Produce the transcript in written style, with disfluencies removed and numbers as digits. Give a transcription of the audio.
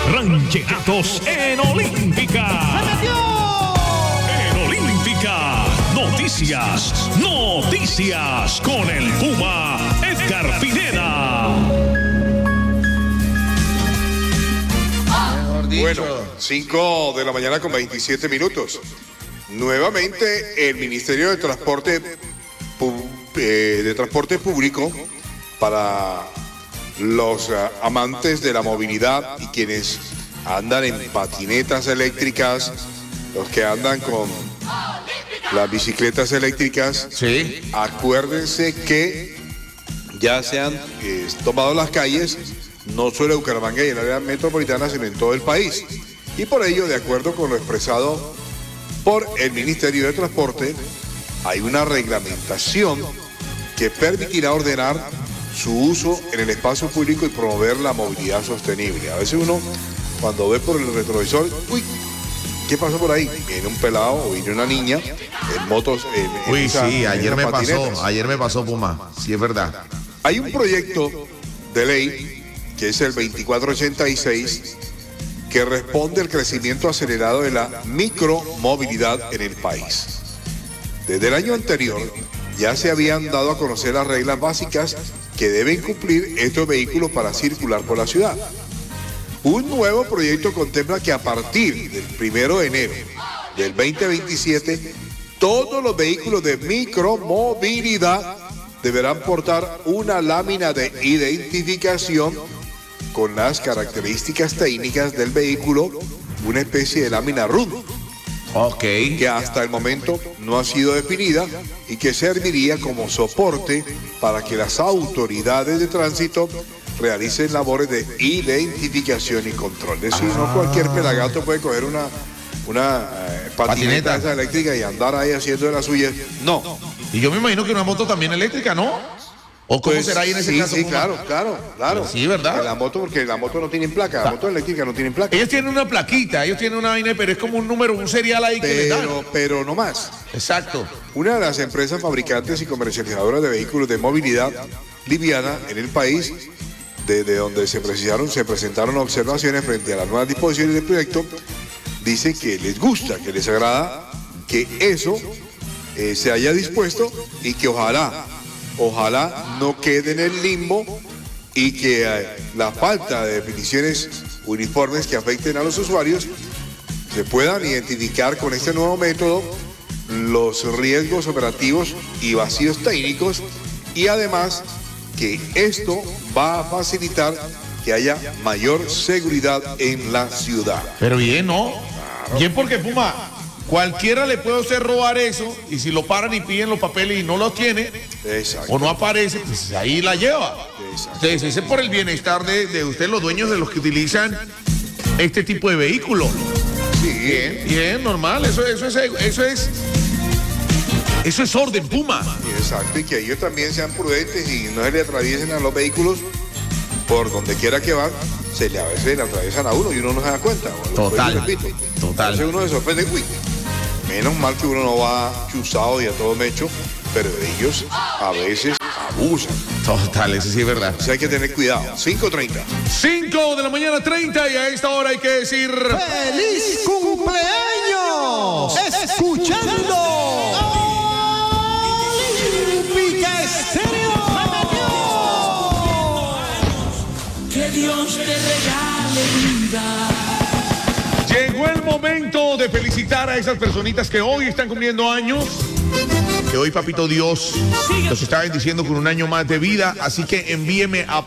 Rancheratos en Olímpica. En Olímpica, noticias con el Puma Edgar Pineda. Bueno, 5 de la mañana con 27 minutos. Nuevamente el Ministerio de Transporte Público para los amantes de la movilidad y quienes andan en patinetas eléctricas, los que andan con las bicicletas eléctricas, sí. Acuérdense que ya se han tomado las calles, no solo en Bucaramanga y en la área metropolitana, sino en todo el país. Y por ello, de acuerdo con lo expresado por el Ministerio de Transporte, hay una reglamentación que permitirá ordenar su uso en el espacio público y promover la movilidad sostenible. A veces uno, cuando ve por el retrovisor, uy, ¿qué pasó por ahí? Viene un pelado o viene una niña en motos. Uy, sí, ayer me pasó, Puma. Sí, es verdad. Hay un proyecto de ley, que es el 2486, que responde al crecimiento acelerado de la micromovilidad en el país. Desde el año anterior, ya se habían dado a conocer las reglas básicas que deben cumplir estos vehículos para circular por la ciudad. Un nuevo proyecto contempla que a partir del 1 de enero del 2027, todos los vehículos de micromovilidad deberán portar una lámina de identificación con las características técnicas del vehículo, una especie de lámina RUN. Ok. Que hasta el momento no ha sido definida y que serviría como soporte para que las autoridades de tránsito realicen labores de identificación y control. Es decir, no cualquier pelagato puede coger una patineta esa eléctrica y andar ahí haciendo de las suyas. No. Y yo me imagino que una moto también eléctrica, ¿no? ¿O cómo será ahí en ese caso? Sí, claro. Pero sí, ¿verdad? Porque la moto no tiene placa, la moto eléctrica no tiene placa. Ellos tienen una plaquita, ellos tienen una vaina, pero es como un número, un serial ahí que les dan. Pero no más. Exacto. Una de las empresas fabricantes y comercializadoras de vehículos de movilidad liviana en el país, desde donde se presentaron observaciones frente a las nuevas disposiciones del proyecto, dice que les gusta, que les agrada que eso se haya dispuesto y que ojalá no quede en el limbo y que la falta de definiciones uniformes que afecten a los usuarios se puedan identificar con este nuevo método los riesgos operativos y vacíos técnicos, y además que esto va a facilitar que haya mayor seguridad en la ciudad. Pero bien, ¿no? Claro. Bien, porque Puma, cualquiera le puede hacer robar eso, y si lo paran y piden los papeles y no los tiene, o no aparece, pues ahí la lleva. Entonces, ese es por el bienestar de ustedes, los dueños de los que utilizan este tipo de vehículo. Sí. Bien, normal, eso es orden, Puma. Exacto, y que ellos también sean prudentes y no se le atraviesen a los vehículos por donde quiera que van, a veces le atraviesan a uno y uno no se da cuenta. Total. Entonces uno se sorprende, uy, menos mal que uno no va chuzado y a todo mecho, pero ellos a veces abusan. Total, eso sí es verdad. Entonces hay que tener cuidado. 5:30. 5 de la mañana 30, y a esta hora hay que decir ¡Feliz cumpleaños! Escuchando Olímpica Estéreo. Que Dios te regale vida. Llegó el momento de felicitar a esas personitas que hoy están cumpliendo años. Que hoy, Papito Dios, los está bendiciendo con un año más de vida. Así que envíeme a